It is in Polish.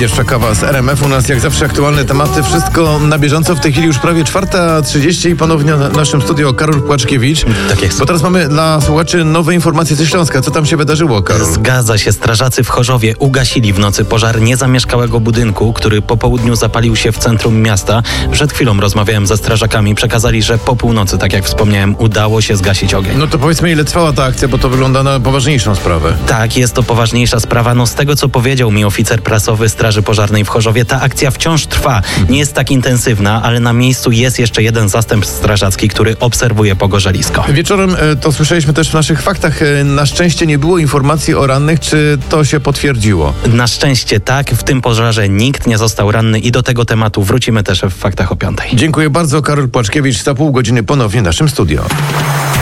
Pierwsza kawa z RMF. U nas jak zawsze aktualne tematy, wszystko na bieżąco. W tej chwili już prawie 4:30 i ponownie w naszym studio Karol Płaczkiewicz. Tak jest. Bo teraz mamy dla słuchaczy nowe informacje ze Śląska. Co tam się wydarzyło, Karol? Zgadza się. Strażacy w Chorzowie ugasili w nocy pożar niezamieszkałego budynku, który po południu zapalił się w centrum miasta. Przed chwilą rozmawiałem ze strażakami. Przekazali, że po północy, tak jak wspomniałem, udało się zgasić ogień. No to powiedzmy, ile trwała ta akcja, bo to wygląda na poważniejszą sprawę. Tak, jest to poważniejsza sprawa. No z tego, co powiedział mi oficer prasowy Straży Pożarnej w Chorzowie, ta akcja wciąż trwa. Nie jest tak intensywna, ale na miejscu jest jeszcze jeden zastęp strażacki, który obserwuje pogorzelisko. Wieczorem, to słyszeliśmy też w naszych faktach, na szczęście nie było informacji o rannych. Czy to się potwierdziło? Na szczęście tak, w tym pożarze nikt nie został ranny i do tego tematu wrócimy też w faktach o 5:00. Dziękuję bardzo. Karol Płaczkiewicz, za pół godziny ponownie w naszym studio.